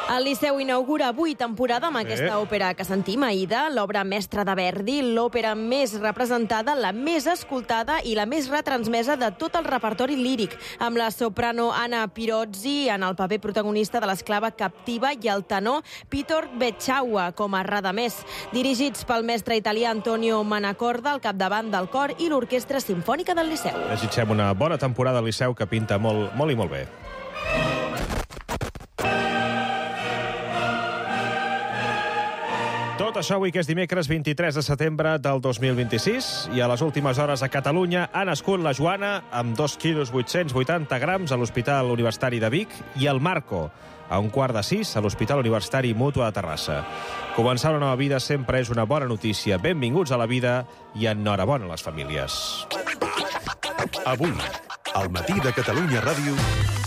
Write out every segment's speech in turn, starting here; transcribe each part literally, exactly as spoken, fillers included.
El Liceu inaugura avui temporada amb aquesta Eh. òpera que sentim, Aida, l'obra mestra de Verdi, l'òpera més representada, la més escoltada i la més retransmesa de tot el repertori líric, amb la soprano Anna Pirozzi en el paper protagonista de l'esclava captiva i el tenor Piotr Beczała com a Radamés, dirigits pel mestre italià Antonio Manacorda al capdavant del cor i l'Orquestra Simfònica del Liceu. Desitgem una bona temporada al Liceu que pinta molt, molt i molt bé. Tot això avui, que és dimecres vint-i-tres de setembre del dos mil vint-i-sis, i a les últimes hores a Catalunya ha nascut la Joana amb dos quilos vuit-cents vuitanta grams a l'Hospital Universitari de Vic i el Marco a un quart de sis a l'Hospital Universitari Mútua de Terrassa. Començar una nova vida sempre és una bona notícia. Benvinguts a la vida i enhorabona a les famílies. Avui, al matí de Catalunya Ràdio...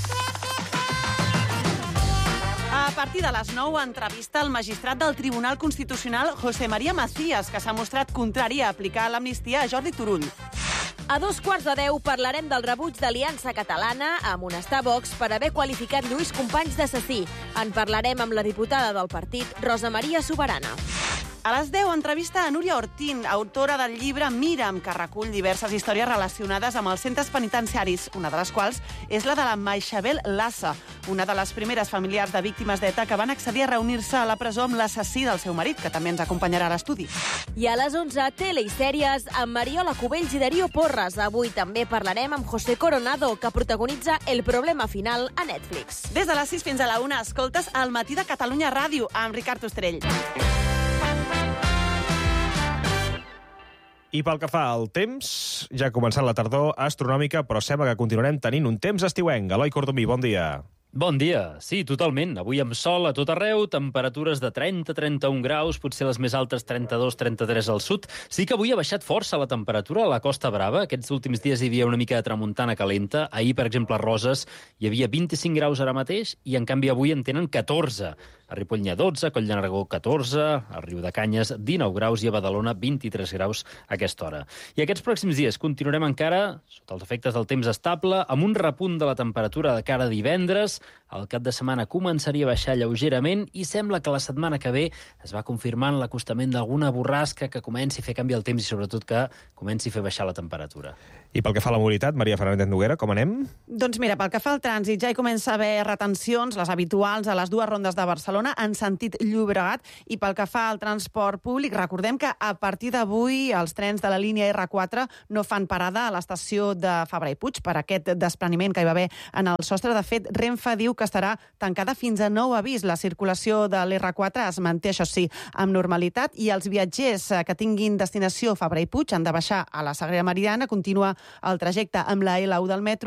A partir de les nou, entrevista al magistrat del Tribunal Constitucional, José María Macías, que s'ha mostrat contrari a aplicar l'amnistia a Jordi Turull. A dos quarts de deu parlarem del rebuig d'Aliança Catalana a amonestar Vox per haver qualificat Lluís Companys d'assassí. En parlarem amb la diputada del partit, Rosa Maria Soberana. A les deu, entrevista a Núria Ortín, autora del llibre Mira'm, que recull diverses històries relacionades amb els centres penitenciaris, una de les quals és la de la Maixabel Lassa, una de les primeres familiars de víctimes d'E T A que van accedir a reunir-se a la presó amb l'assassí del seu marit, que també ens acompanyarà a l'estudi. I a les onze, tele i sèries amb Mariola Cubells i Darío Porras. Avui també parlarem amb José Coronado, que protagonitza El problema final a Netflix. Des de les sis fins a la una, escoltes El matí de Catalunya Ràdio amb Ricard Ostrell. I pel que fa al temps, ja ha començat la tardor astronòmica, però sembla que continuarem tenint un temps estiuenc. Eloi Cordomí, bon dia. Bon dia. Sí, totalment. Avui amb sol a tot arreu, temperatures de trenta a trenta-un graus, potser les més altes trenta-dos a trenta-tres al sud. Sí que avui ha baixat força la temperatura a la Costa Brava. Aquests últims dies hi havia una mica de tramuntana calenta. Ahir, per exemple, a Roses hi havia vint-i-cinc graus ara mateix i, en canvi, avui en tenen catorze. A Ripoll n'hi ha dotze, a Coll de Nargó catorze, a Riudecanyes dinou graus i a Badalona vint-i-tres graus a aquesta hora. I aquests pròxims dies continuarem encara sota els efectes del temps estable, amb un repunt de la temperatura de cara a divendres. El cap de setmana començaria a baixar lleugerament i sembla que la setmana que ve es va confirmant l'acostament d'alguna borrasca que comenci a fer canviar el temps i sobretot que comenci a fer baixar la temperatura. I pel que fa a la mobilitat, Maria Fernández Noguera, com anem? Doncs mira, pel que fa al trànsit, ja hi comença a haver retencions, les habituals, a les dues rondes de Barcelona en sentit Llobregat, i pel que fa al transport públic, recordem que a partir d'avui els trens de la línia erre quatre no fan parada a l'estació de Fabra i Puig per aquest despreniment que hi va haver en el sostre. De fet, Renfe diu que estarà tancada fins a nou avís. La circulació de l'erre quatre es manté, això sí, amb normalitat, i els viatgers que tinguin destinació Fabra i Puig han de baixar a la Sagrera Meridiana, continua el trajecte amb la ele u del metro